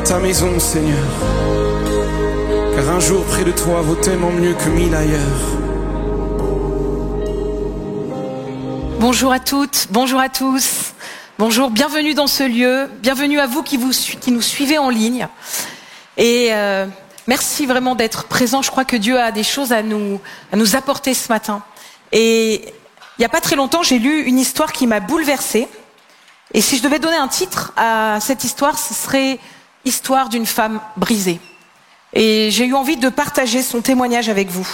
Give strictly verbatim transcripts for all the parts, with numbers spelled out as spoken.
ta maison, Seigneur, car un jour près de toi vaut tellement mieux que mille ailleurs. Bonjour à toutes, bonjour à tous, bonjour, bienvenue dans ce lieu, bienvenue à vous qui, vous, qui nous suivez en ligne. Et euh, merci vraiment d'être présents. Je crois que Dieu a des choses à nous, à nous apporter ce matin. Et il n'y a pas très longtemps, j'ai lu une histoire qui m'a bouleversée. Et si je devais donner un titre à cette histoire, ce serait « Histoire d'une femme brisée ». Et j'ai eu envie de partager son témoignage avec vous.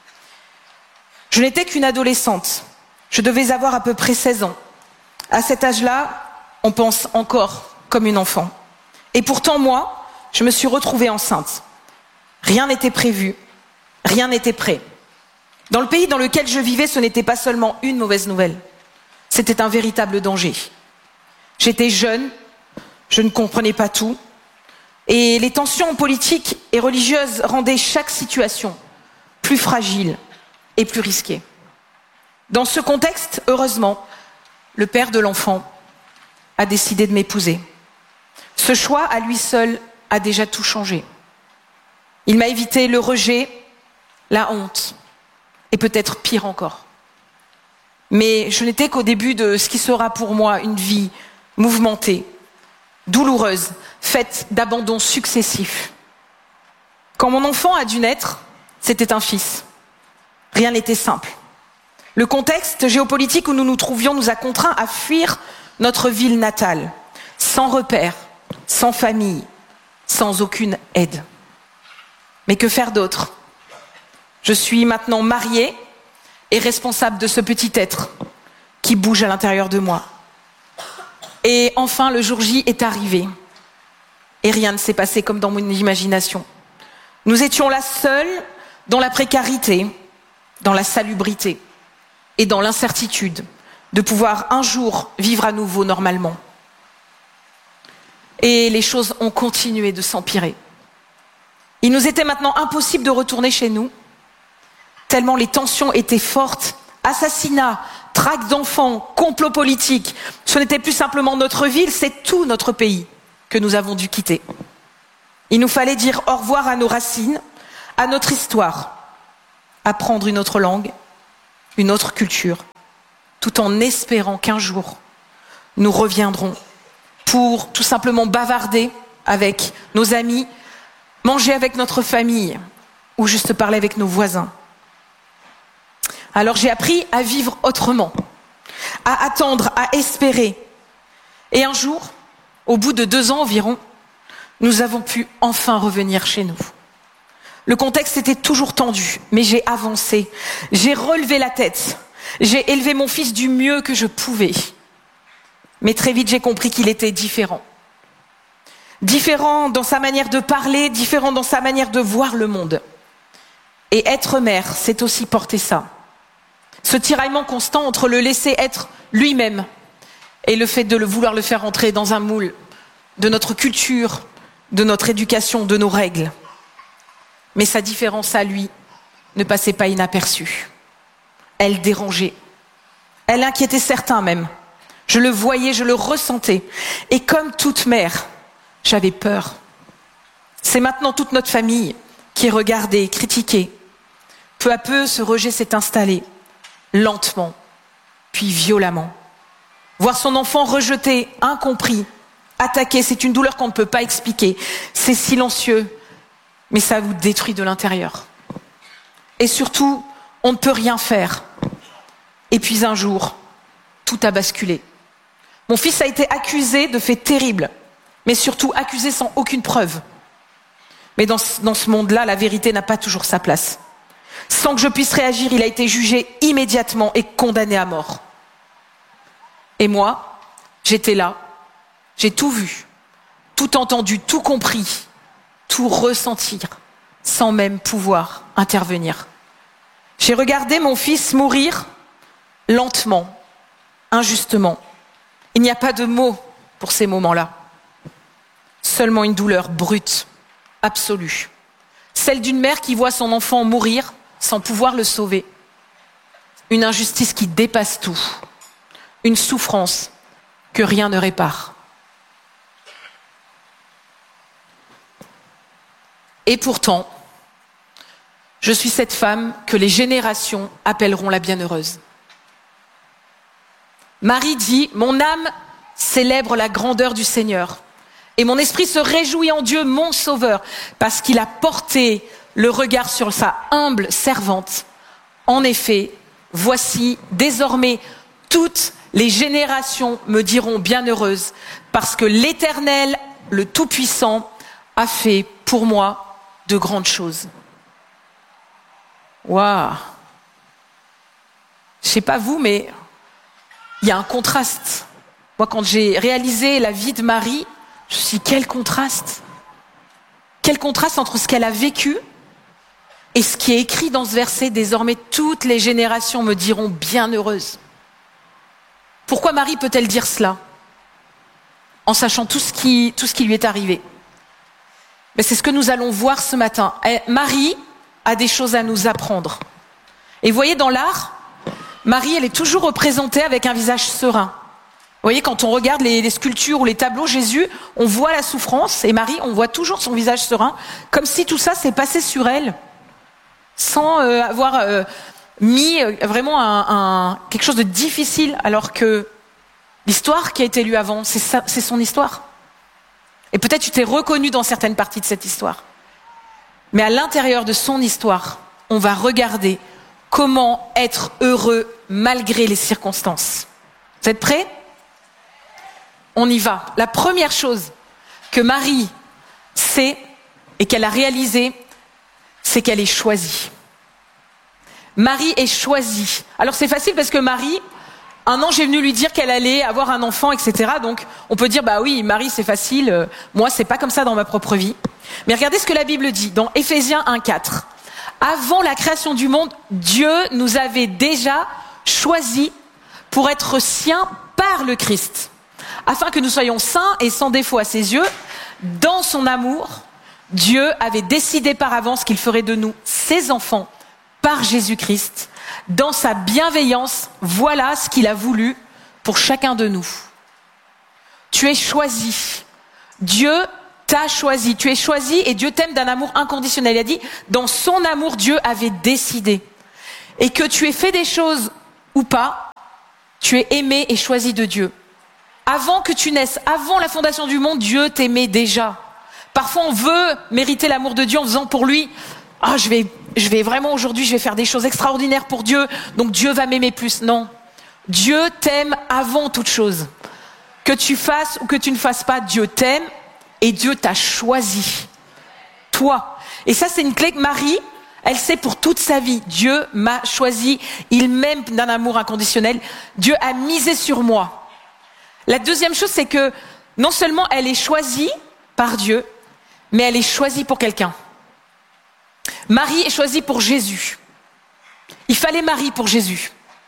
Je n'étais qu'une adolescente. Je devais avoir à peu près seize ans. À cet âge-là, on pense encore comme une enfant. Et pourtant, moi, je me suis retrouvée enceinte. Rien n'était prévu, rien n'était prêt. Dans le pays dans lequel je vivais, ce n'était pas seulement une mauvaise nouvelle. C'était un véritable danger. J'étais jeune, je ne comprenais pas tout. Et les tensions politiques et religieuses rendaient chaque situation plus fragile et plus risquée. Dans ce contexte, heureusement, le père de l'enfant a décidé de m'épouser. Ce choix, à lui seul, a déjà tout changé. Il m'a évité le rejet, la honte, et peut-être pire encore. Mais je n'étais qu'au début de ce qui sera pour moi une vie mouvementée, douloureuse, faite d'abandons successifs. Quand mon enfant a dû naître, c'était un fils. Rien n'était simple. Le contexte géopolitique où nous nous trouvions nous a contraints à fuir notre ville natale, sans repères, sans famille, sans aucune aide. Mais que faire d'autre ? Je suis maintenant mariée et responsable de ce petit être qui bouge à l'intérieur de moi. Et enfin, le jour J est arrivé. Et rien ne s'est passé comme dans mon imagination. Nous étions là seuls, dans la précarité, dans la salubrité et dans l'incertitude de pouvoir un jour vivre à nouveau normalement. Et les choses ont continué de s'empirer. Il nous était maintenant impossible de retourner chez nous, tellement les tensions étaient fortes. Assassinats, traque d'enfants, complot politique. Ce n'était plus simplement notre ville, c'est tout notre pays que nous avons dû quitter. Il nous fallait dire au revoir à nos racines, à notre histoire, apprendre une autre langue, une autre culture, tout en espérant qu'un jour, nous reviendrons pour tout simplement bavarder avec nos amis, manger avec notre famille ou juste parler avec nos voisins. Alors j'ai appris à vivre autrement, à attendre, à espérer. Et un jour, au bout de deux ans environ, nous avons pu enfin revenir chez nous. Le contexte était toujours tendu, mais j'ai avancé, j'ai relevé la tête, j'ai élevé mon fils du mieux que je pouvais. Mais très vite, j'ai compris qu'il était différent. Différent dans sa manière de parler, différent dans sa manière de voir le monde. Et être mère, c'est aussi porter ça. Ce tiraillement constant entre le laisser être lui-même et le fait de le vouloir le faire entrer dans un moule de notre culture, de notre éducation, de nos règles. Mais sa différence à lui ne passait pas inaperçue. Elle dérangeait. Elle inquiétait certains même. Je le voyais, je le ressentais. Et comme toute mère, j'avais peur. C'est maintenant toute notre famille qui regardait, critiquait. Peu à peu, ce rejet s'est installé. Lentement, puis violemment. Voir son enfant rejeté, incompris, attaqué, c'est une douleur qu'on ne peut pas expliquer. C'est silencieux, mais ça vous détruit de l'intérieur. Et surtout, on ne peut rien faire. Et puis un jour, tout a basculé. Mon fils a été accusé de faits terribles, mais surtout accusé sans aucune preuve. Mais dans ce, dans ce monde-là, la vérité n'a pas toujours sa place. Sans que je puisse réagir, il a été jugé immédiatement et condamné à mort. Et moi, j'étais là, j'ai tout vu, tout entendu, tout compris, tout ressentir, sans même pouvoir intervenir. J'ai regardé mon fils mourir lentement, injustement. Il n'y a pas de mots pour ces moments-là. Seulement une douleur brute, absolue. Celle d'une mère qui voit son enfant mourir sans pouvoir le sauver. Une injustice qui dépasse tout. Une souffrance que rien ne répare. Et pourtant, je suis cette femme que les générations appelleront la bienheureuse. Marie dit, mon âme célèbre la grandeur du Seigneur et mon esprit se réjouit en Dieu, mon Sauveur, parce qu'il a porté le regard sur sa humble servante. En effet, voici, désormais, toutes les générations me diront bienheureuse, parce que l'Éternel, le Tout-Puissant, a fait pour moi de grandes choses. Waouh! Je sais pas vous, mais il y a un contraste. Moi, quand j'ai réalisé la vie de Marie, je me suis dit, quel contraste! Quel contraste entre ce qu'elle a vécu et ce qui est écrit dans ce verset. Désormais, toutes les générations me diront bienheureuse. Pourquoi Marie peut-elle dire cela? En sachant tout ce qui, tout ce qui lui est arrivé. Mais c'est ce que nous allons voir ce matin. Marie a des choses à nous apprendre. Et vous voyez, dans l'art, Marie, elle est toujours représentée avec un visage serein. Vous voyez, quand on regarde les, les sculptures ou les tableaux, Jésus, on voit la souffrance, et Marie, on voit toujours son visage serein, comme si tout ça s'est passé sur elle, sans euh, avoir euh, mis euh, vraiment un, un, quelque chose de difficile, alors que l'histoire qui a été lue avant, c'est, ça, c'est son histoire. Et peut-être tu t'es reconnu dans certaines parties de cette histoire. Mais à l'intérieur de son histoire, on va regarder comment être heureux malgré les circonstances. Vous êtes prêts? On y va. La première chose que Marie sait et qu'elle a réalisée, c'est qu'elle est choisie. Marie est choisie. Alors c'est facile parce que Marie, un ange est venu lui dire qu'elle allait avoir un enfant, et cetera. Donc on peut dire, bah oui, Marie c'est facile, euh, moi c'est pas comme ça dans ma propre vie. Mais regardez ce que la Bible dit dans Éphésiens un quatre. Avant la création du monde, Dieu nous avait déjà choisis pour être siens par le Christ, afin que nous soyons saints et sans défaut à ses yeux. Dans son amour, Dieu avait décidé par avance qu'il ferait de nous ses enfants par Jésus-Christ. Dans sa bienveillance, voilà ce qu'il a voulu pour chacun de nous. Tu es choisi. Dieu t'a choisi. Tu es choisi et Dieu t'aime d'un amour inconditionnel. Il a dit, dans son amour, Dieu avait décidé. Et que tu aies fait des choses ou pas, tu es aimé et choisi de Dieu. Avant que tu naisses, avant la fondation du monde, Dieu t'aimait déjà. Parfois, on veut mériter l'amour de Dieu en faisant pour lui, ah, je vais, je vais vraiment aujourd'hui, je vais faire des choses extraordinaires pour Dieu, donc Dieu va m'aimer plus. Non. Dieu t'aime avant toute chose. Que tu fasses ou que tu ne fasses pas, Dieu t'aime et Dieu t'a choisi. Toi. Et ça, c'est une clé que Marie, elle sait pour toute sa vie. Dieu m'a choisi. Il m'aime d'un amour inconditionnel. Dieu a misé sur moi. La deuxième chose, c'est que non seulement elle est choisie par Dieu, mais elle est choisie pour quelqu'un. Marie est choisie pour Jésus. Il fallait Marie pour Jésus.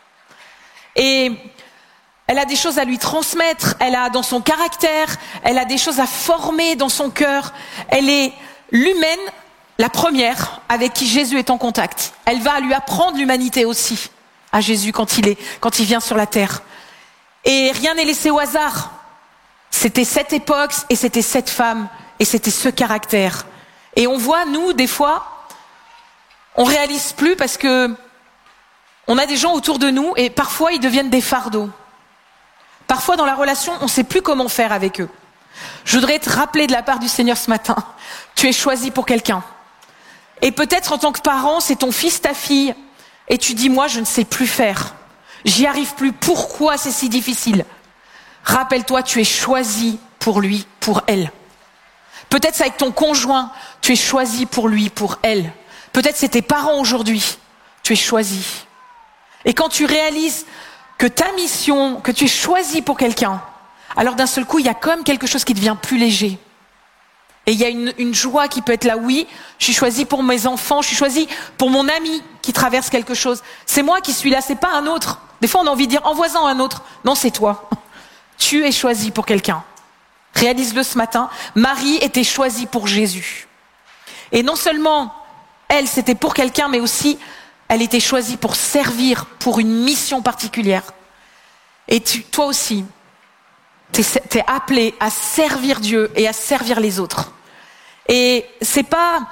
Et elle a des choses à lui transmettre, elle a dans son caractère, elle a des choses à former dans son cœur. Elle est l'humaine, la première, avec qui Jésus est en contact. Elle va lui apprendre l'humanité aussi, à Jésus, quand il est, quand il vient sur la terre. Et rien n'est laissé au hasard. C'était cette époque, et c'était cette femme, et c'était ce caractère. Et on voit, nous, des fois, on réalise plus parce que on a des gens autour de nous et parfois ils deviennent des fardeaux. Parfois dans la relation, on ne sait plus comment faire avec eux. Je voudrais te rappeler de la part du Seigneur ce matin, tu es choisi pour quelqu'un. Et peut-être en tant que parent, c'est ton fils, ta fille, et tu dis, moi je ne sais plus faire. J'y arrive plus, pourquoi c'est si difficile? Rappelle-toi, tu es choisi pour lui, pour elle. Peut-être c'est avec ton conjoint, tu es choisi pour lui, pour elle. Peut-être c'est tes parents aujourd'hui, tu es choisi. Et quand tu réalises que ta mission, que tu es choisi pour quelqu'un, alors d'un seul coup, il y a comme quelque chose qui devient plus léger. Et il y a une, une joie qui peut être là, oui, je suis choisi pour mes enfants, je suis choisi pour mon ami qui traverse quelque chose. C'est moi qui suis là, c'est pas un autre. Des fois, on a envie de dire, envoie-en un autre. Non, c'est toi. Tu es choisi pour quelqu'un. Réalise-le ce matin. Marie était choisie pour Jésus. Et non seulement elle, c'était pour quelqu'un, mais aussi, elle était choisie pour servir, pour une mission particulière. Et tu, toi aussi, t'es, t'es appelé à servir Dieu et à servir les autres. Et c'est pas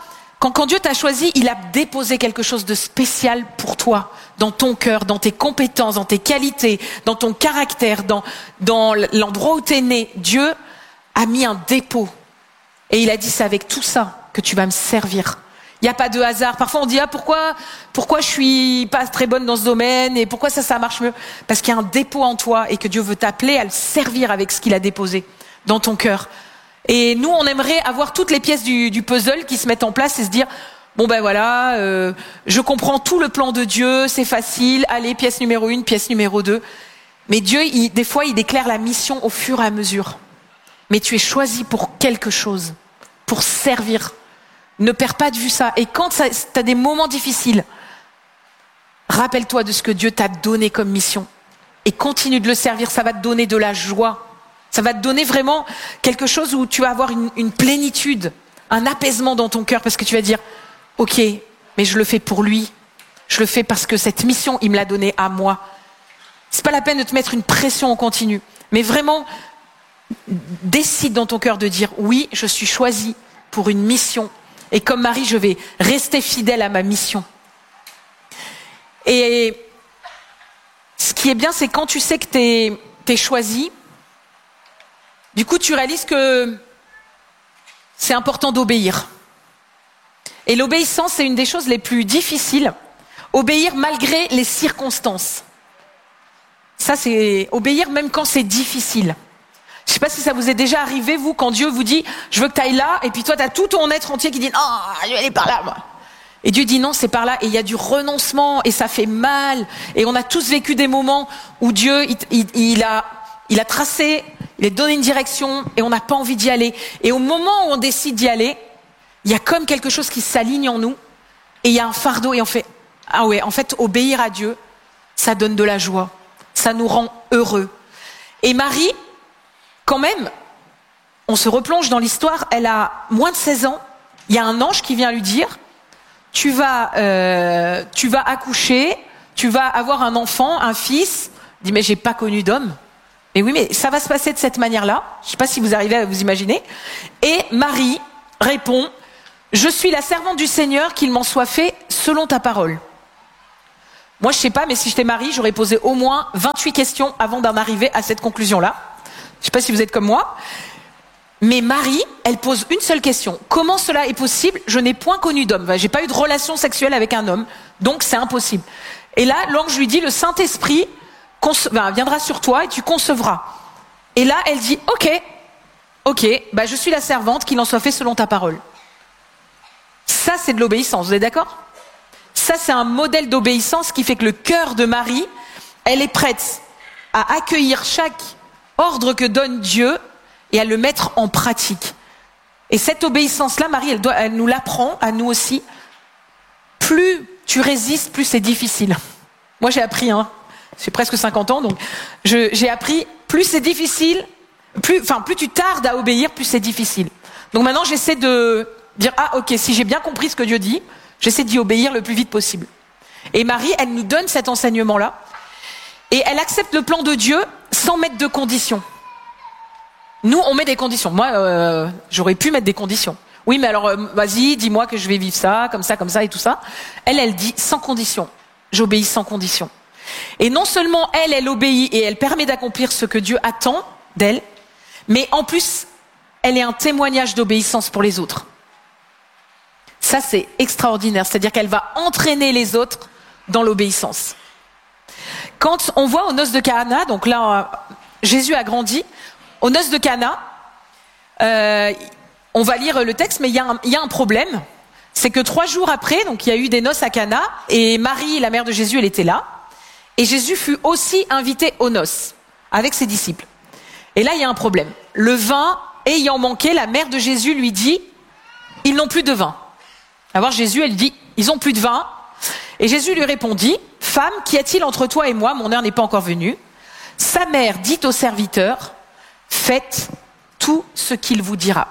Quand, quand Dieu t'a choisi, il a déposé quelque chose de spécial pour toi, dans ton cœur, dans tes compétences, dans tes qualités, dans ton caractère, dans, dans l'endroit où tu es né. Dieu a mis un dépôt. Et il a dit, c'est avec tout ça que tu vas me servir. Il n'y a pas de hasard. Parfois on dit, ah, pourquoi, pourquoi je suis pas très bonne dans ce domaine et pourquoi ça, ça marche mieux? Parce qu'il y a un dépôt en toi et que Dieu veut t'appeler à le servir avec ce qu'il a déposé dans ton cœur. Et nous, on aimerait avoir toutes les pièces du, du puzzle qui se mettent en place et se dire, bon ben voilà, euh, je comprends tout le plan de Dieu, c'est facile, allez, pièce numéro une, pièce numéro deux. Mais Dieu, il, des fois, il déclare la mission au fur et à mesure. Mais tu es choisi pour quelque chose, pour servir. Ne perds pas de vue ça. Et quand tu as des moments difficiles, rappelle-toi de ce que Dieu t'a donné comme mission. Et continue de le servir, ça va te donner de la joie. Ça va te donner vraiment quelque chose où tu vas avoir une, une plénitude, un apaisement dans ton cœur parce que tu vas dire, ok, mais je le fais pour lui. Je le fais parce que cette mission, il me l'a donnée à moi. C'est pas la peine de te mettre une pression en continu. Mais vraiment, décide dans ton cœur de dire, oui, je suis choisi pour une mission. Et comme Marie, je vais rester fidèle à ma mission. Et ce qui est bien, c'est quand tu sais que t'es, t'es choisi, du coup, tu réalises que c'est important d'obéir. Et l'obéissance, c'est une des choses les plus difficiles. Obéir malgré les circonstances. Ça, c'est obéir même quand c'est difficile. Je ne sais pas si ça vous est déjà arrivé, vous, quand Dieu vous dit « je veux que tu ailles là », et puis toi, tu as tout ton être entier qui dit « non, je vais aller par là, moi ». Et Dieu dit « non, c'est par là », et il y a du renoncement, et ça fait mal. Et on a tous vécu des moments où Dieu, il, il, il, a, il a tracé, il a donné une direction, et on n'a pas envie d'y aller. Et au moment où on décide d'y aller, il y a comme quelque chose qui s'aligne en nous, et il y a un fardeau, et on fait « ah ouais, en fait, obéir à Dieu, ça donne de la joie, ça nous rend heureux ». Et Marie, quand même, on se replonge dans l'histoire, elle a moins de seize ans, il y a un ange qui vient lui dire, tu vas, euh, tu vas accoucher, tu vas avoir un enfant, un fils. Elle dit, mais j'ai pas connu d'homme. Mais oui, mais ça va se passer de cette manière-là. Je sais pas si vous arrivez à vous imaginer. Et Marie répond, je suis la servante du Seigneur, qu'il m'en soit fait selon ta parole. Moi, je sais pas, mais si j'étais Marie, j'aurais posé au moins vingt-huit questions avant d'en arriver à cette conclusion-là. Je ne sais pas si vous êtes comme moi, mais Marie, elle pose une seule question. Comment cela est possible? Je n'ai point connu d'homme. Enfin, j'ai pas eu de relation sexuelle avec un homme, donc c'est impossible. Et là, l'ange lui dit, le Saint-Esprit conce... ben, viendra sur toi et tu concevras. Et là, elle dit, ok, ok, bah, je suis la servante, qu'il en soit fait selon ta parole. Ça, c'est de l'obéissance, vous êtes d'accord? Ça, c'est un modèle d'obéissance qui fait que le cœur de Marie, elle est prête à accueillir chaque ordre que donne Dieu et à le mettre en pratique. Et cette obéissance-là, Marie, elle, doit, elle nous l'apprend à nous aussi. Plus tu résistes, plus c'est difficile. Moi, j'ai appris, hein, j'ai presque cinquante ans, donc je, j'ai appris, plus c'est difficile, plus, enfin, plus tu tardes à obéir, plus c'est difficile. Donc maintenant, j'essaie de dire, ah ok, si j'ai bien compris ce que Dieu dit, j'essaie d'y obéir le plus vite possible. Et Marie, elle nous donne cet enseignement-là, et elle accepte le plan de Dieu sans mettre de conditions. Nous, on met des conditions. Moi, euh, j'aurais pu mettre des conditions. Oui, mais alors, euh, vas-y, dis-moi que je vais vivre ça, comme ça, comme ça et tout ça. Elle, elle dit sans condition. J'obéis sans condition. Et non seulement elle, elle obéit et elle permet d'accomplir ce que Dieu attend d'elle, mais en plus, elle est un témoignage d'obéissance pour les autres. Ça, c'est extraordinaire. C'est-à-dire qu'elle va entraîner les autres dans l'obéissance. Quand on voit aux noces de Cana, donc là, Jésus a grandi, aux noces de Cana, euh, on va lire le texte, mais il y, y a un problème. C'est que trois jours après, donc il y a eu des noces à Cana, et Marie, la mère de Jésus, elle était là. Et Jésus fut aussi invité aux noces, avec ses disciples. Et là, il y a un problème. Le vin ayant manqué, la mère de Jésus lui dit, ils n'ont plus de vin. Alors Jésus, elle dit, ils ont plus de vin. Et Jésus lui répondit, femme, qu'y a-t-il entre toi et moi? Mon heure n'est pas encore venue. Sa mère dit au serviteur, faites tout ce qu'il vous dira.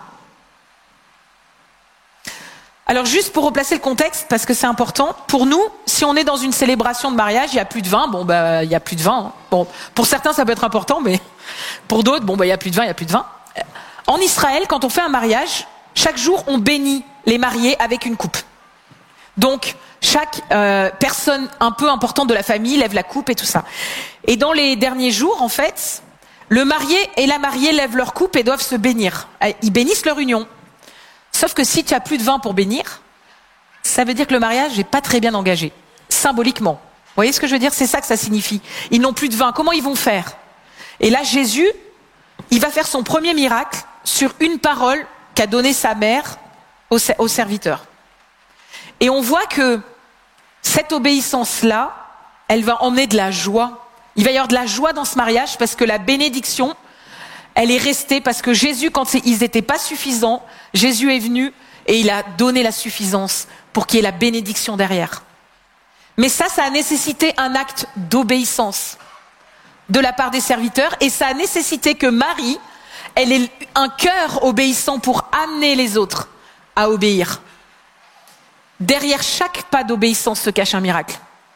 Alors juste pour replacer le contexte, parce que c'est important, pour nous, si on est dans une célébration de mariage, il n'y a plus de vin, bon bah il n'y a plus de vin. Hein. Bon, pour certains ça peut être important, mais pour d'autres, bon bah il n'y a plus de vin, il n'y a plus de vin. En Israël, quand on fait un mariage, chaque jour on bénit les mariés avec une coupe. Donc, chaque euh, personne un peu importante de la famille lève la coupe et tout ça. Et dans les derniers jours, en fait, le marié et la mariée lèvent leur coupe et doivent se bénir. Ils bénissent leur union. Sauf que si tu as plus de vin pour bénir, ça veut dire que le mariage n'est pas très bien engagé, symboliquement. Vous voyez ce que je veux dire? C'est ça que ça signifie. Ils n'ont plus de vin. Comment ils vont faire? Et là, Jésus, il va faire son premier miracle sur une parole qu'a donnée sa mère au, au serviteur. Et on voit que cette obéissance-là, elle va emmener de la joie. Il va y avoir de la joie dans ce mariage parce que la bénédiction, elle est restée parce que Jésus, quand ils n'étaient pas suffisants, Jésus est venu et il a donné la suffisance pour qu'il y ait la bénédiction derrière. Mais ça, ça a nécessité un acte d'obéissance de la part des serviteurs et ça a nécessité que Marie, elle ait un cœur obéissant pour amener les autres à obéir. Derrière chaque pas d'obéissance se cache un miracle.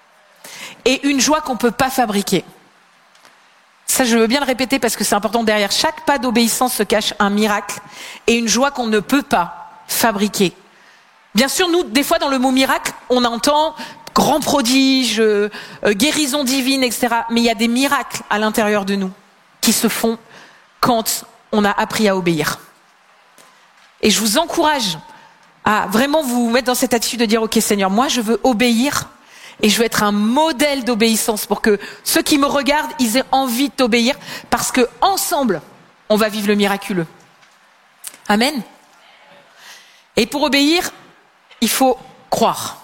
Et une joie qu'on ne peut pas fabriquer. Ça, je veux bien le répéter parce que c'est important. Derrière chaque pas d'obéissance se cache un miracle et une joie qu'on ne peut pas fabriquer. Bien sûr, nous, des fois, dans le mot miracle, on entend grand prodige, euh, guérison divine, et cetera. Mais il y a des miracles à l'intérieur de nous qui se font quand on a appris à obéir. Et je vous encourage à vraiment vous mettre dans cette attitude de dire « Ok Seigneur, moi je veux obéir et je veux être un modèle d'obéissance pour que ceux qui me regardent, ils aient envie de t'obéir parce que ensemble, on va vivre le miraculeux. » Amen. Et pour obéir, il faut croire.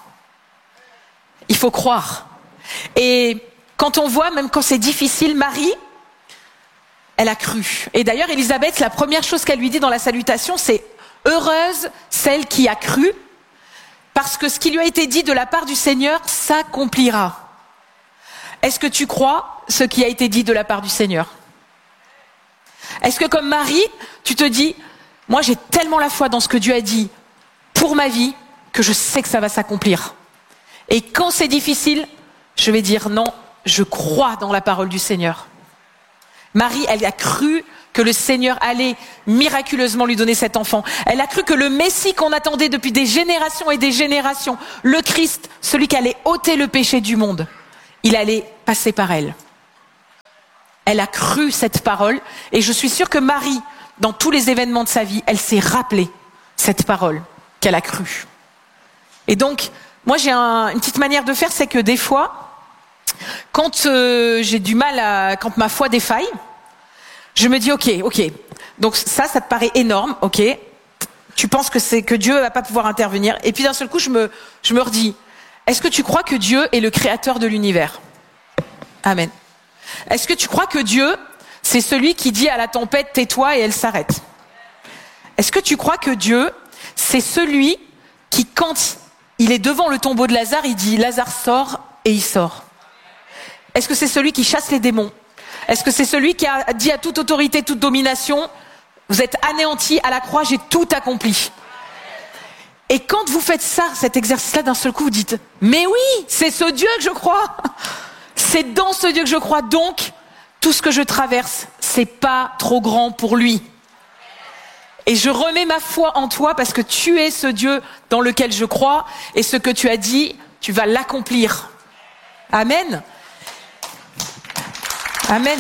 Il faut croire. Et quand on voit, même quand c'est difficile, Marie, elle a cru. Et d'ailleurs, Élisabeth, la première chose qu'elle lui dit dans la salutation, c'est « Heureuse celle qui a cru, parce que ce qui lui a été dit de la part du Seigneur s'accomplira. » Est-ce que tu crois ce qui a été dit de la part du Seigneur? Est-ce que comme Marie, tu te dis « Moi, j'ai tellement la foi dans ce que Dieu a dit pour ma vie que je sais que ça va s'accomplir. » Et quand c'est difficile, je vais dire « Non, je crois dans la parole du Seigneur. » Marie, elle a cru que le Seigneur allait miraculeusement lui donner cet enfant. Elle a cru que le Messie qu'on attendait depuis des générations et des générations, le Christ, celui qui allait ôter le péché du monde, il allait passer par elle. Elle a cru cette parole et je suis sûre que Marie, dans tous les événements de sa vie, elle s'est rappelée cette parole qu'elle a crue. Et donc, moi j'ai un, une petite manière de faire, c'est que des fois, quand euh, j'ai du mal à, quand ma foi défaille, je me dis ok, ok. Donc ça, ça te paraît énorme, ok. Tu penses que c'est que Dieu va pas pouvoir intervenir. Et puis d'un seul coup, je me, je me redis, est-ce que tu crois que Dieu est le créateur de l'univers? Amen. Est-ce que tu crois que Dieu, c'est celui qui dit à la tempête tais-toi et elle s'arrête? Est-ce que tu crois que Dieu, c'est celui qui, quand il est devant le tombeau de Lazare, il dit Lazare sort et il sort? Est-ce que c'est celui qui chasse les démons? Est-ce que c'est celui qui a dit à toute autorité, toute domination, vous êtes anéantis à la croix, j'ai tout accompli? Et quand vous faites ça, cet exercice-là, d'un seul coup, vous dites, mais oui, c'est ce Dieu que je crois. C'est dans ce Dieu que je crois. Donc, tout ce que je traverse, c'est pas trop grand pour lui. Et je remets ma foi en toi parce que tu es ce Dieu dans lequel je crois et ce que tu as dit, tu vas l'accomplir. Amen. Amen.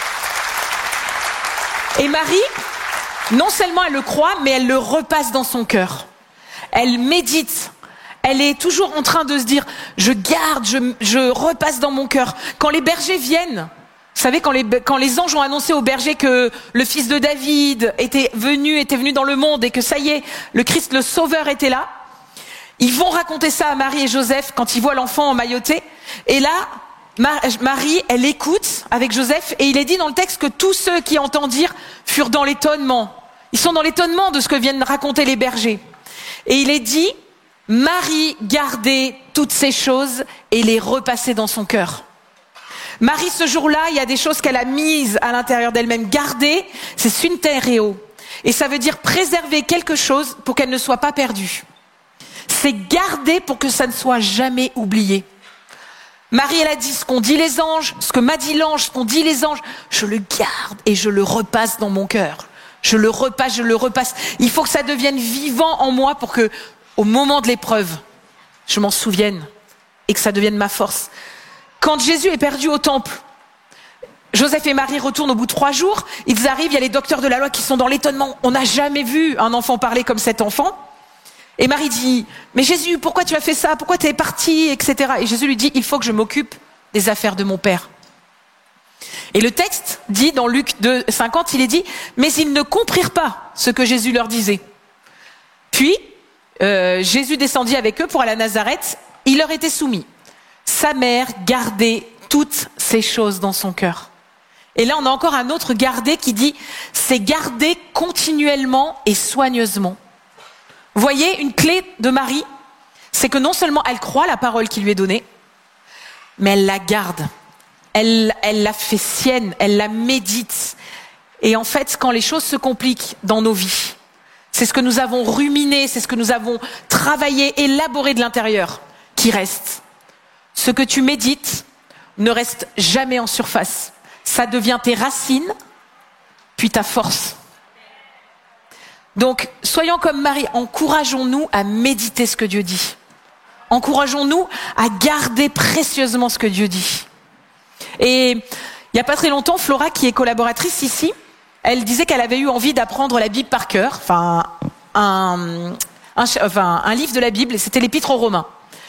Et Marie, non seulement elle le croit, mais elle le repasse dans son cœur. Elle médite. Elle est toujours en train de se dire, je garde, je, je repasse dans mon cœur. Quand les bergers viennent, vous savez, quand les, quand les anges ont annoncé aux bergers que le fils de David était venu, était venu dans le monde et que ça y est, le Christ, le Sauveur était là, ils vont raconter ça à Marie et Joseph quand ils voient l'enfant emmailloté. Et là, Marie, elle écoute avec Joseph et il est dit dans le texte que tous ceux qui entendirent furent dans l'étonnement. Ils sont dans l'étonnement de ce que viennent raconter les bergers. Et il est dit, Marie gardait toutes ces choses et les repassait dans son cœur. Marie, ce jour-là, il y a des choses qu'elle a mises à l'intérieur d'elle-même. Garder, c'est syntereo. Et ça veut dire préserver quelque chose pour qu'elle ne soit pas perdue. C'est garder pour que ça ne soit jamais oublié. Marie, elle a dit ce qu'ont dit les anges, ce que m'a dit l'ange, ce qu'ont dit les anges. Je le garde et je le repasse dans mon cœur. Je le repasse, je le repasse. Il faut que ça devienne vivant en moi pour que au moment de l'épreuve, je m'en souvienne et que ça devienne ma force. Quand Jésus est perdu au temple, Joseph et Marie retournent au bout de trois jours, ils arrivent, il y a les docteurs de la loi qui sont dans l'étonnement. On n'a jamais vu un enfant parler comme cet enfant. Et Marie dit, mais Jésus, pourquoi tu as fait ça? Pourquoi tu es parti, et cetera. Et Jésus lui dit, il faut que je m'occupe des affaires de mon Père. Et le texte dit dans Luc deux, cinquante, il est dit, mais ils ne comprirent pas ce que Jésus leur disait. Puis, euh, Jésus descendit avec eux pour aller à Nazareth, il leur était soumis. Sa mère gardait toutes ces choses dans son cœur. Et là, on a encore un autre garder qui dit, c'est garder continuellement et soigneusement. Vous voyez, une clé de Marie, c'est que non seulement elle croit la parole qui lui est donnée, mais elle la garde. Elle, elle la fait sienne, elle la médite. Et en fait, quand les choses se compliquent dans nos vies, c'est ce que nous avons ruminé, c'est ce que nous avons travaillé, élaboré de l'intérieur, qui reste. Ce que tu médites ne reste jamais en surface. Ça devient tes racines, puis ta force. Donc, soyons comme Marie, encourageons-nous à méditer ce que Dieu dit. Encourageons-nous à garder précieusement ce que Dieu dit. Et il n'y a pas très longtemps, Flora, qui est collaboratrice ici, elle disait qu'elle avait eu envie d'apprendre la Bible par cœur, enfin un, un, enfin, un livre de la Bible, et c'était l'Épître aux Romains.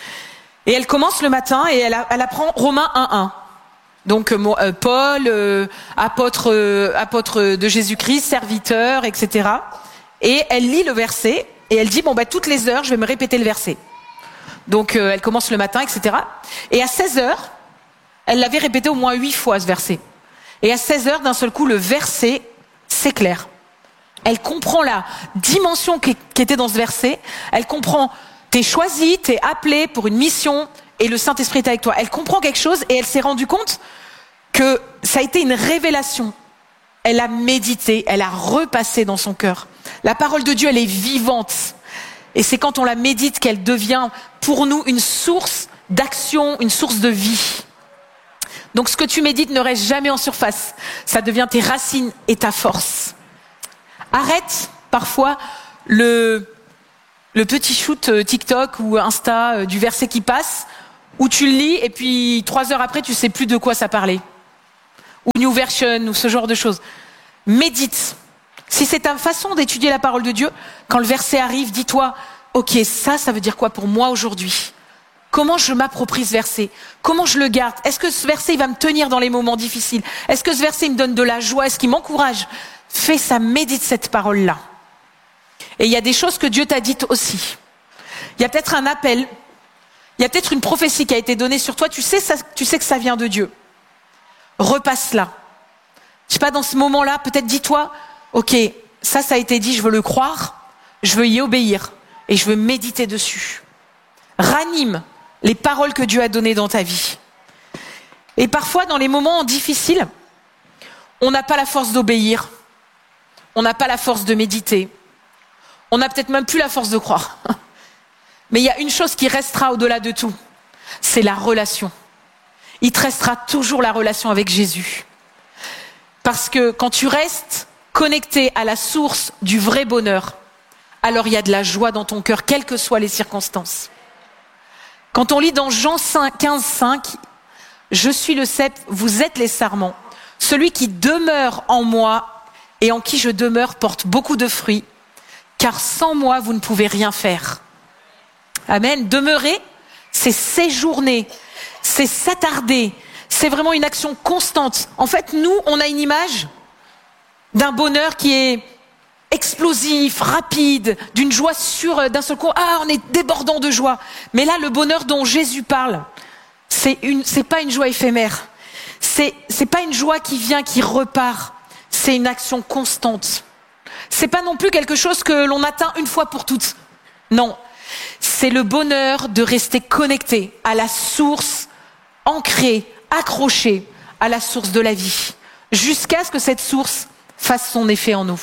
Et elle commence le matin et elle, a, elle apprend Romains un un. Donc euh, Paul, euh, apôtre, euh, apôtre de Jésus-Christ, serviteur, et cetera. Et elle lit le verset et elle dit, bon bah toutes les heures, je vais me répéter le verset. Donc euh, elle commence le matin, et cetera. Et à seize heures, elle l'avait répété au moins huit fois ce verset. Et à seize heures, d'un seul coup, le verset s'éclaire. Elle comprend la dimension qui, qui était dans ce verset. Elle comprend, t'es choisi, t'es appelé pour une mission et le Saint-Esprit est avec toi. Elle comprend quelque chose et elle s'est rendue compte que ça a été une révélation. Elle a médité, elle a repassé dans son cœur. La parole de Dieu, elle est vivante. Et c'est quand on la médite qu'elle devient pour nous une source d'action, une source de vie. Donc ce que tu médites ne reste jamais en surface. Ça devient tes racines et ta force. Arrête parfois le, le petit shoot TikTok ou Insta du verset qui passe, où tu le lis et puis trois heures après tu sais plus de quoi ça parlait. Ou New Version ou ce genre de choses. Médite. Si c'est ta façon d'étudier la parole de Dieu, quand le verset arrive, dis-toi, ok, ça, ça veut dire quoi pour moi aujourd'hui? Comment je m'approprie ce verset? Comment je le garde? Est-ce que ce verset il va me tenir dans les moments difficiles? Est-ce que ce verset il me donne de la joie? Est-ce qu'il m'encourage? Fais ça, médite cette parole-là. Et il y a des choses que Dieu t'a dites aussi. Il y a peut-être un appel, il y a peut-être une prophétie qui a été donnée sur toi, tu sais, ça, tu sais que ça vient de Dieu. Repasse-la. Je sais pas, dans ce moment-là, peut-être dis-toi, ok, ça, ça a été dit, je veux le croire, je veux y obéir et je veux méditer dessus. Ranime les paroles que Dieu a données dans ta vie. Et parfois, dans les moments difficiles, on n'a pas la force d'obéir, on n'a pas la force de méditer, on n'a peut-être même plus la force de croire. Mais il y a une chose qui restera au-delà de tout, c'est la relation. Il te restera toujours la relation avec Jésus. Parce que quand tu restes connecté à la source du vrai bonheur, alors il y a de la joie dans ton cœur, quelles que soient les circonstances. Quand on lit dans Jean quinze, cinq, « Je suis le cep, vous êtes les sarments. Celui qui demeure en moi et en qui je demeure porte beaucoup de fruits, car sans moi, vous ne pouvez rien faire. » Amen. Demeurer, c'est séjourner, c'est s'attarder, c'est vraiment une action constante. En fait, nous, on a une image d'un bonheur qui est explosif, rapide, d'une joie sur d'un seul coup. Ah, on est débordant de joie. Mais là, le bonheur dont Jésus parle, c'est une, c'est pas une joie éphémère. C'est, c'est pas une joie qui vient, qui repart. C'est une action constante. C'est pas non plus quelque chose que l'on atteint une fois pour toutes. Non. C'est le bonheur de rester connecté à la source, ancré, accroché à la source de la vie, jusqu'à ce que cette source fasse son effet en nous.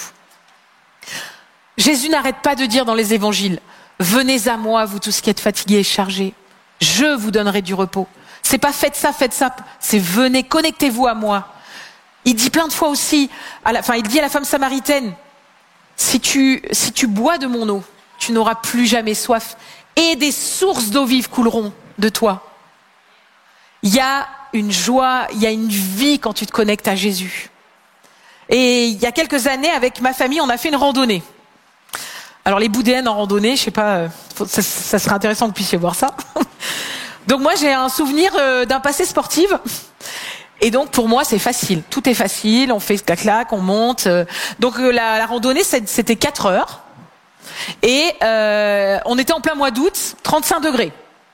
Jésus n'arrête pas de dire dans les évangiles, venez à moi, vous tous qui êtes fatigués et chargés, je vous donnerai du repos. C'est pas faites ça, faites ça, c'est venez, connectez-vous à moi. Il dit plein de fois aussi, à la, enfin il dit à la femme samaritaine, si tu, si tu bois de mon eau, tu tu n'auras plus jamais soif et des sources d'eau vive couleront de toi. Il y a une joie, il y a une vie quand tu te connectes à Jésus. Et il y a quelques années, avec ma famille, on a fait une randonnée. Alors les boudéennes en randonnée, je sais pas, ça, ça serait intéressant que vous puissiez voir ça. Donc moi j'ai un souvenir d'un passé sportif. Et donc pour moi c'est facile, tout est facile, on fait clac-clac, on monte. Donc la, la randonnée c'était quatre heures. Et euh, on était en plein mois d'août, trente-cinq degrés.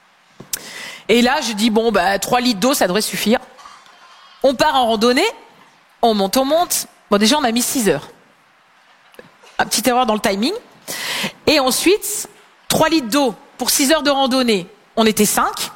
Et là je dis bon bah trois litres d'eau ça devrait suffire. On part en randonnée, on monte, on monte. Bon déjà on a mis six heures. Un petit erreur dans le timing. Et ensuite, trois litres d'eau pour six heures de randonnée. On était cinq.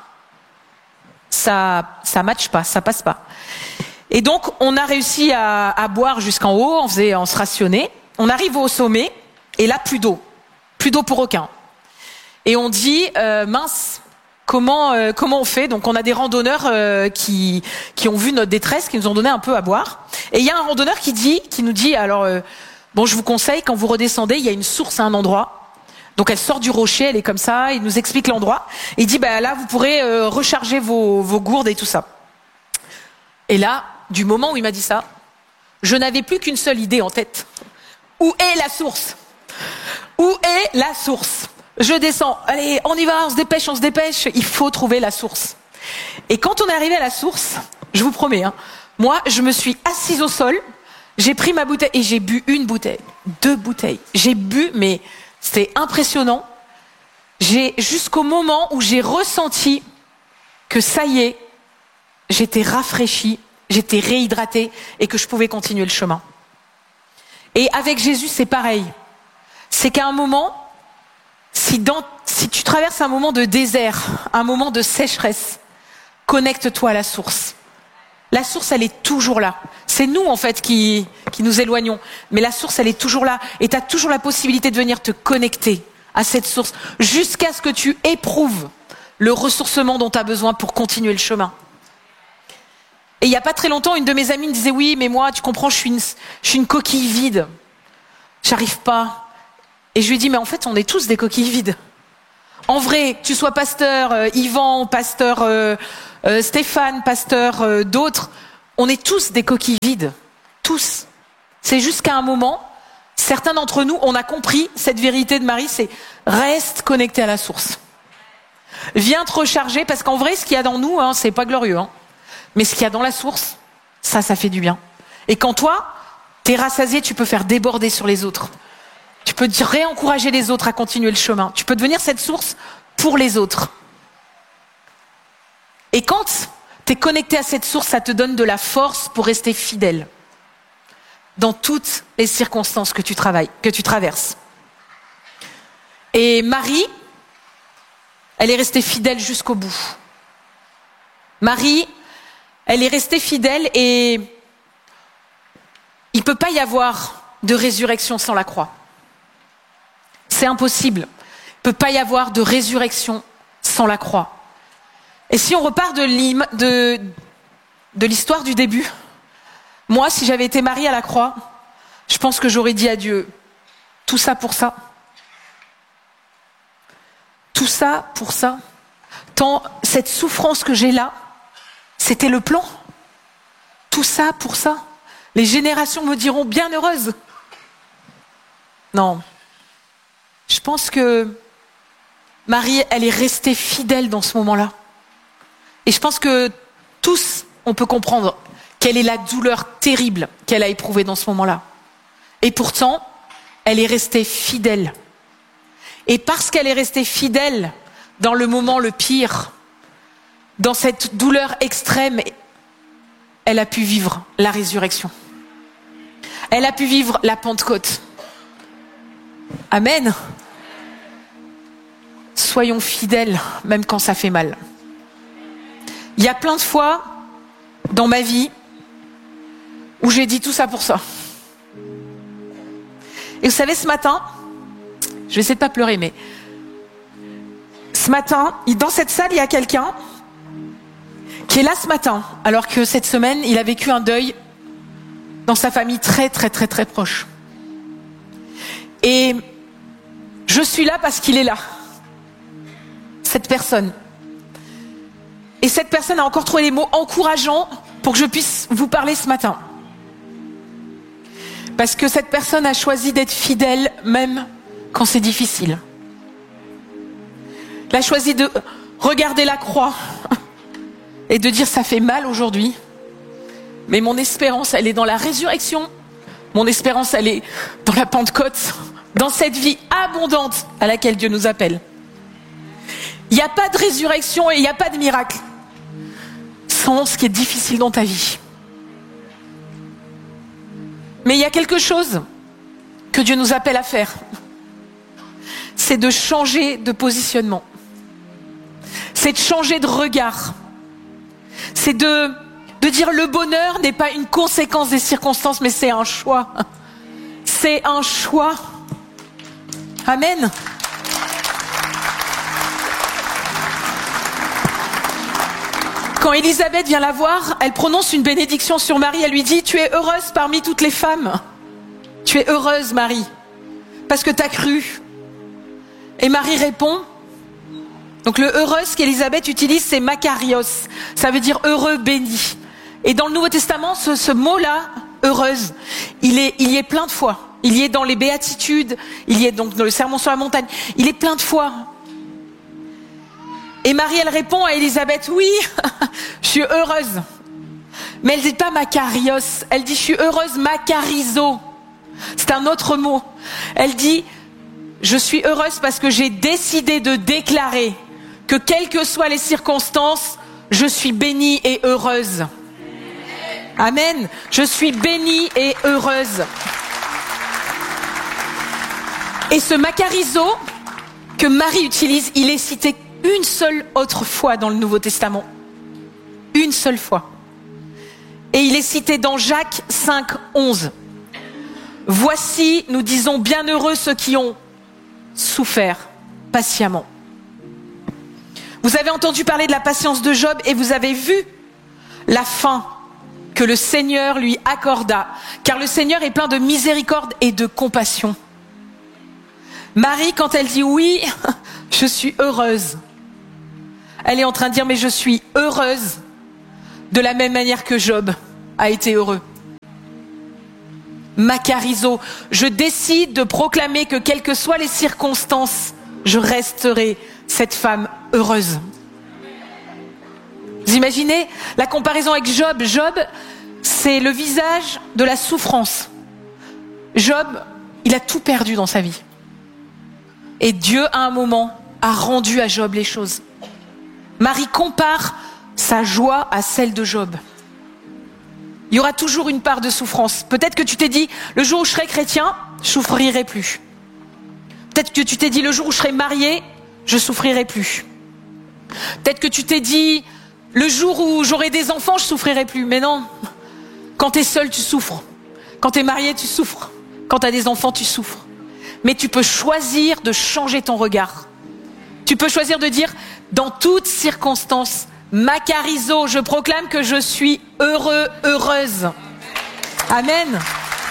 Ça, ça matche pas, ça passe pas. Et donc, on a réussi à, à boire jusqu'en haut, on faisait, on se rationnait. On arrive au sommet, et là, plus d'eau. Plus d'eau pour aucun. Et on dit, euh, mince, comment, euh, comment on fait? Donc, on a des randonneurs euh, qui, qui ont vu notre détresse, qui nous ont donné un peu à boire. Et il y a un randonneur qui dit, qui nous dit, alors, euh, bon, je vous conseille, quand vous redescendez, il y a une source à un endroit. Donc elle sort du rocher, elle est comme ça, il nous explique l'endroit. Il dit, bah là, vous pourrez euh, recharger vos, vos gourdes et tout ça. Et là, du moment où il m'a dit ça, je n'avais plus qu'une seule idée en tête. Où est la source? Où est la source? Je descends, allez, on y va, on se dépêche, on se dépêche. Il faut trouver la source. Et quand on est arrivé à la source, je vous promets, hein, moi, je me suis assise au sol, j'ai pris ma bouteille et j'ai bu une bouteille, deux bouteilles. J'ai bu, mais c'était impressionnant. J'ai, jusqu'au moment où j'ai ressenti que ça y est, j'étais rafraîchie, j'étais réhydratée et que je pouvais continuer le chemin. Et avec Jésus, c'est pareil. C'est qu'à un moment, si, dans, si tu traverses un moment de désert, un moment de sécheresse, connecte-toi à la source. La source, elle est toujours là. C'est nous, en fait, qui, qui nous éloignons. Mais la source, elle est toujours là. Et tu as toujours la possibilité de venir te connecter à cette source jusqu'à ce que tu éprouves le ressourcement dont tu as besoin pour continuer le chemin. Et il n'y a pas très longtemps, une de mes amies me disait « Oui, mais moi, tu comprends, je suis une, je suis une coquille vide. J'arrive pas. » Et je lui ai dit « Mais en fait, on est tous des coquilles vides. En vrai, que tu sois pasteur euh, Yvan, pasteur... Euh, Euh, Stéphane, pasteur, euh, d'autres, on est tous des coquilles vides. Tous. C'est juste qu'à un moment, certains d'entre nous, on a compris cette vérité de Marie, c'est reste connecté à la source. Viens te recharger, parce qu'en vrai, ce qu'il y a dans nous, hein, c'est pas glorieux. Hein, mais ce qu'il y a dans la source, ça, ça fait du bien. Et quand toi, t'es rassasié, tu peux faire déborder sur les autres. Tu peux réencourager les autres à continuer le chemin. Tu peux devenir cette source pour les autres. Et quand tu es connecté à cette source, ça te donne de la force pour rester fidèle dans toutes les circonstances que tu travailles, que tu traverses. Et Marie, elle est restée fidèle jusqu'au bout. Marie, elle est restée fidèle et il ne peut pas y avoir de résurrection sans la croix. C'est impossible. Il ne peut pas y avoir de résurrection sans la croix. Et si on repart de, de, de l'histoire du début, moi, si j'avais été Marie à la croix, je pense que j'aurais dit à Dieu, tout ça pour ça. Tout ça pour ça. Tant cette souffrance que j'ai là, c'était le plan. Tout ça pour ça. Les générations me diront bien heureuse. Non. Je pense que Marie, elle est restée fidèle dans ce moment-là. Et je pense que tous, on peut comprendre quelle est la douleur terrible qu'elle a éprouvée dans ce moment-là. Et pourtant, elle est restée fidèle. Et parce qu'elle est restée fidèle dans le moment le pire, dans cette douleur extrême, elle a pu vivre la résurrection. Elle a pu vivre la Pentecôte. Amen. Soyons fidèles, même quand ça fait mal. Il y a plein de fois dans ma vie où j'ai dit tout ça pour ça. Et vous savez, ce matin, je vais essayer de pas pleurer, mais ce matin, dans cette salle, il y a quelqu'un qui est là ce matin, alors que cette semaine, il a vécu un deuil dans sa famille très, très, très, très proche. Et je Je suis là parce qu'il est là. Cette personne. Et cette personne a encore trouvé les mots encourageants pour que je puisse vous parler ce matin. Parce que cette personne a choisi d'être fidèle même quand c'est difficile. Elle a choisi de regarder la croix et de dire ça fait mal aujourd'hui, mais mon espérance elle est dans la résurrection, mon espérance elle est dans la Pentecôte, dans cette vie abondante à laquelle Dieu nous appelle. Il n'y a pas de résurrection et il n'y a pas de miracle sans ce qui est difficile dans ta vie. Mais il y a quelque chose que Dieu nous appelle à faire, c'est de changer de positionnement. C'est de changer de regard. C'est de, de dire le bonheur n'est pas une conséquence des circonstances, mais c'est un choix. C'est un choix. Amen. Quand Élisabeth vient la voir, elle prononce une bénédiction sur Marie. Elle lui dit « Tu es heureuse parmi toutes les femmes. Tu es heureuse, Marie, parce que tu as cru. » Et Marie répond... Donc le heureuse qu'Élisabeth utilise, c'est makarios. Ça veut dire heureux, béni. Et dans le Nouveau Testament, ce, ce mot-là, heureuse, il est, il y est plein de fois. Il y est dans les béatitudes, il y est donc dans le sermon sur la montagne. Il est plein de fois. Et Marie, elle répond à Élisabeth, oui, je suis heureuse. Mais elle dit pas makarios, elle dit je suis heureuse makarizo. C'est un autre mot. Elle dit, je suis heureuse parce que j'ai décidé de déclarer que quelles que soient les circonstances, je suis bénie et heureuse. Amen. Je suis bénie et heureuse. Et ce makarizo que Marie utilise, il est cité une seule autre fois dans le Nouveau Testament. Une seule fois. Et il est cité dans Jacques cinq, onze. Voici, nous disons, bienheureux ceux qui ont souffert patiemment. Vous avez entendu parler de la patience de Job et vous avez vu la fin que le Seigneur lui accorda, car le Seigneur est plein de miséricorde et de compassion. Marie, quand elle dit oui, je suis heureuse, elle est en train de dire mais je suis heureuse de la même manière que Job a été heureux. Makarizo, je décide de proclamer que quelles que soient les circonstances, je resterai cette femme heureuse. Vous imaginez la comparaison avec Job? Job, c'est le visage de la souffrance. Job, il a tout perdu dans sa vie. Et Dieu, à un moment, a rendu à Job les choses. Marie compare sa joie à celle de Job. Il y aura toujours une part de souffrance. Peut-être que tu t'es dit, le jour où je serai chrétien, je souffrirai plus. Peut-être que tu t'es dit, le jour où je serai marié, je souffrirai plus. Peut-être que tu t'es dit, le jour où j'aurai des enfants, je souffrirai plus. Mais non, quand tu es seul, tu souffres. Quand tu es marié, tu souffres. Quand tu as des enfants, tu souffres. Mais tu peux choisir de changer ton regard. Tu peux choisir de dire, dans toutes circonstances, makarizo, je proclame que je suis heureux, heureuse. Amen.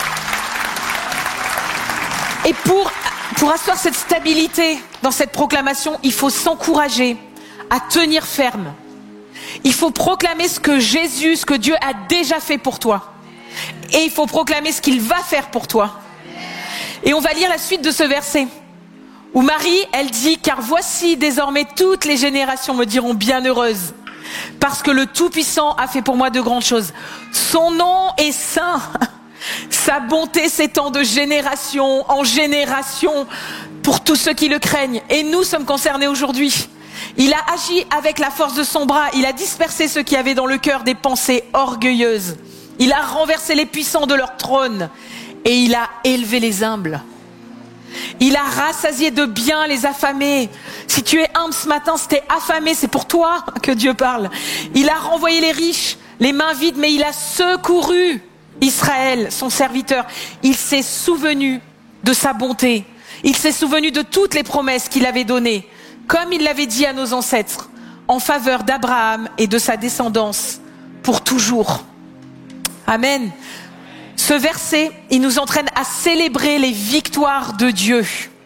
Et pour, pour asseoir cette stabilité dans cette proclamation, il faut s'encourager à tenir ferme. Il faut proclamer ce que Jésus, ce que Dieu a déjà fait pour toi. Et il faut proclamer ce qu'il va faire pour toi. Et on va lire la suite de ce verset. Où Marie, elle dit, car voici désormais toutes les générations me diront bienheureuse. Parce que le Tout-Puissant a fait pour moi de grandes choses. Son nom est saint. Sa bonté s'étend de génération en génération pour tous ceux qui le craignent. Et nous sommes concernés aujourd'hui. Il a agi avec la force de son bras. Il a dispersé ceux qui avaient dans le cœur des pensées orgueilleuses. Il a renversé les puissants de leur trône. Et il a élevé les humbles. Il a rassasié de bien les affamés. Si tu es humble ce matin, si tu es affamé, c'est pour toi que Dieu parle. Il a renvoyé les riches, les mains vides, mais il a secouru Israël, son serviteur. Il s'est souvenu de sa bonté. Il s'est souvenu de toutes les promesses qu'il avait données, comme il l'avait dit à nos ancêtres, en faveur d'Abraham et de sa descendance pour toujours. Amen. Ce verset, il nous entraîne à célébrer les victoires de Dieu.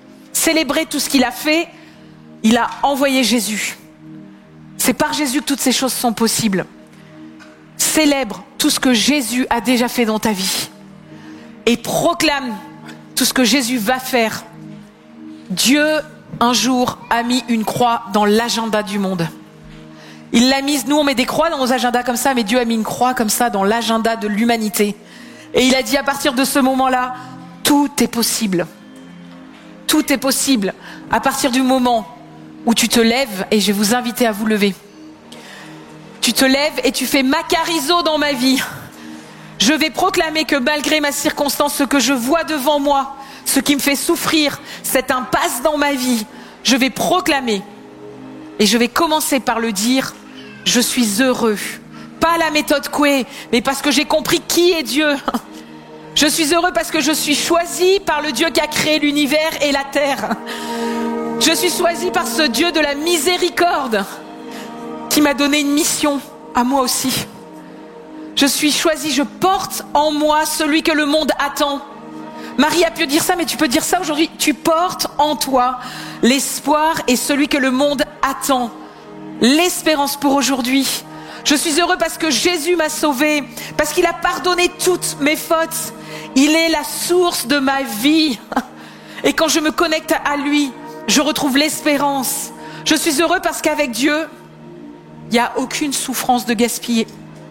célébrer tout ce qu'il a fait, il a envoyé Jésus. C'est par Jésus que toutes ces choses sont possibles. Célèbre tout ce que Jésus a déjà fait dans ta vie et proclame tout ce que Jésus va faire. Dieu, un jour, a mis une croix dans l'agenda du monde. Il l'a mise, nous on met des croix dans nos agendas comme ça, mais Dieu a mis une croix comme ça dans l'agenda de l'humanité. Et il a dit à partir de ce moment-là, tout est possible. Tout est possible à partir du moment où tu te lèves, et je vais vous inviter à vous lever. Tu te lèves et tu fais Macarizo dans ma vie. Je vais proclamer que malgré ma circonstance, ce que je vois devant moi, ce qui me fait souffrir, cette impasse dans ma vie, je vais proclamer. Et je vais commencer par le dire, je suis heureux. Pas la méthode Coué, mais parce que j'ai compris qui est Dieu. Je suis heureux parce que je suis choisi par le Dieu qui a créé l'univers et la terre. Je suis choisi par ce Dieu de la miséricorde qui m'a donné une mission à moi aussi. Je suis choisi, je porte en moi celui que le monde attend. Marie a pu dire ça, mais tu peux dire ça aujourd'hui. Tu portes en toi l'espoir et celui que le monde attend. L'espérance pour aujourd'hui. Je suis heureux parce que Jésus m'a sauvé, parce qu'il a pardonné toutes mes fautes. Il est la source de ma vie. Et quand je me connecte à lui, je retrouve l'espérance. Je suis heureux parce qu'avec Dieu, il n'y a aucune souffrance de gaspiller.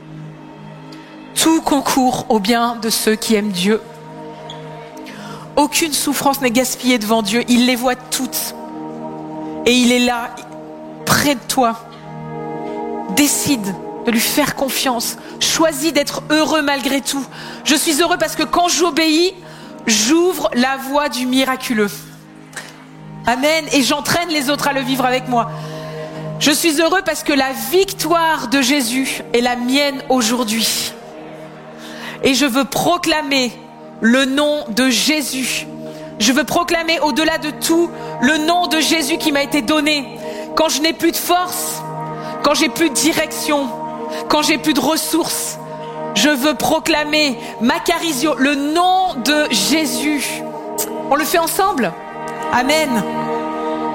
Tout concourt au bien de ceux qui aiment Dieu. Aucune souffrance n'est gaspillée devant Dieu. Il les voit toutes. Et il est là, près de toi. Décide de lui faire confiance. Choisis d'être heureux malgré tout. Je suis heureux parce que quand j'obéis, j'ouvre la voie du miraculeux. Amen. Et j'entraîne les autres à le vivre avec moi. Je suis heureux parce que la victoire de Jésus est la mienne aujourd'hui. Et je veux proclamer le nom de Jésus. Je veux proclamer au-delà de tout le nom de Jésus qui m'a été donné. Quand je n'ai plus de force, quand j'ai plus de direction, quand j'ai plus de ressources, je veux proclamer Macarisio, le nom de Jésus. On le fait ensemble? Amen.